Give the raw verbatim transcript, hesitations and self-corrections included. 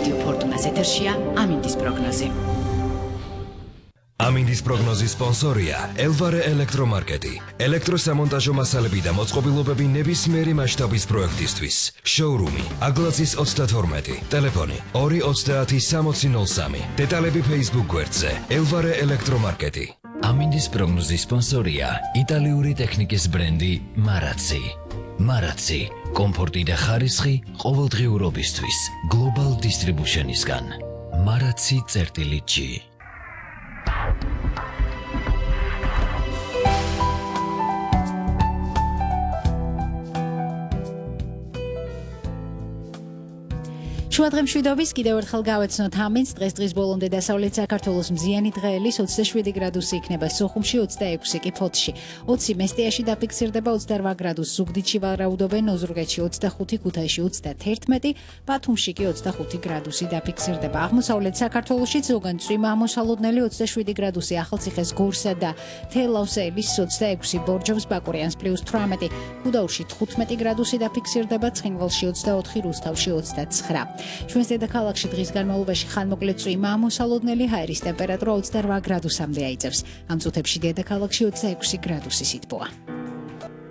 რადიო ფორტუნას ეთერშია ამინდის პროგნოზი. ამინდის პროგნოზის სპონსორია ელვარე ელექტრომარკეტი. ელექტროსამონტაჟო მასალები და მოწყობილობები ნებისმიერი მასშტაბის პროექტისთვის. შოურუმი აგლაცის ოცდათორმეტი, ტელეფონი ორი ოცდაათი სამოცი ნოლ სამი. დეტალები Facebook გვერდზე ელვარე ელექტრომარკეტი. ამინდის პროგნოზის სპონსორია იტალიური ტექნიკის ბრენდი მარაცი. მარაცი, კომფორტი და ხარისხი ყოველდღიურობისთვის გლობალ დისტრიბუშენისგან. მარაცი წერტილი ჯი. შუადღე მშვიდობის კიდევ ერთხელ გავეცნოთ ამინდს. დღეს დღის ბოლომდე დასავლეთ საქართველოს მზიანი დღეელის ოცდაშვიდი გრადუსი იქნება, სოხუმში ოცდაექვსი კი ფოთში. ოცი მესტიაში დაფიქსირდება, ოცდარვა გრადუსს ზუგდიდში ვარაუდობენ, ოზურგეთში ოცდახუთი, ქუთაისში ოცდათერთმეტი, ბათუმში კი ოცდახუთი გრადუსი დაფიქსირდება. აღმოსავლეთ საქართველოში ზოგან წვიმა ამოსალოდნელი ოცდაშვიდი გრადუსი, ახალციხეს, გორსა და თელავსეების ოცდაექვსი, ბორჯომის, ბაკურიანს პლუს თვრამეტი, გუდაურში თხუთმეტი გრადუსი დაფიქსირდება, ცხინვალში ოცდაოთხი, რუსთავში ოცდაცხრა. ჩვენს დედაქალაქში დღის განმავლობაში ხანმოკლე წვიმა ამოსალოდნელი, ჰაერის ტემპერატურა ოცდარვა გრადუსამდე აიწევს. ამ წუთებში დედაქალაქში ოცდაექვსი გრადუსი სითბოა.